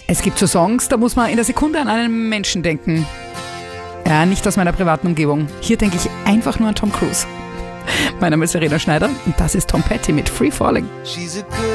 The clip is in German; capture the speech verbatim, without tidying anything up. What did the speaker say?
Es gibt so Songs, da muss man in der Sekunde an einen Menschen denken. Ja, nicht aus meiner privaten Umgebung. Hier denke ich einfach nur an Tom Cruise. Mein Name ist Verena Schneider und das ist Tom Petty mit Free Falling.